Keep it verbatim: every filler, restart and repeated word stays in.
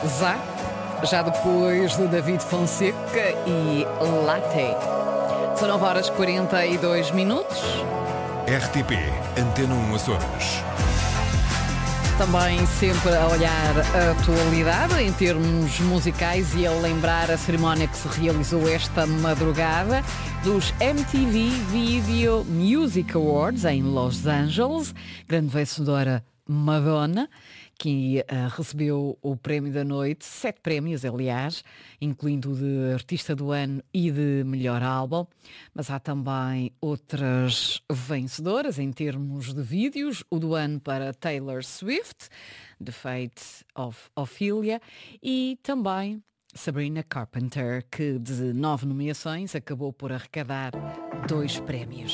Zá, já depois de David Fonseca e Latte. São nove horas e quarenta e dois minutos. R T P Antena um Açores. Também sempre a olhar a atualidade em termos musicais e a lembrar a cerimónia que se realizou esta madrugada dos M T V Video Music Awards em Los Angeles. Grande vencedora Madonna, que uh, recebeu o prémio da noite, sete prémios, aliás, incluindo o de Artista do Ano e de Melhor Álbum. Mas há também outras vencedoras em termos de vídeos. O do ano para Taylor Swift, The Fate of Ophelia, e também Sabrina Carpenter, que de nove nomeações acabou por arrecadar dois prémios.